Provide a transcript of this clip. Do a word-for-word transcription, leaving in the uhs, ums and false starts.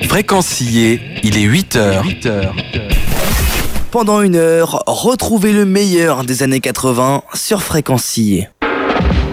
Fréquencier, il est huit heures. Pendant une heure, retrouvez le meilleur des années quatre-vingts sur Fréquencier.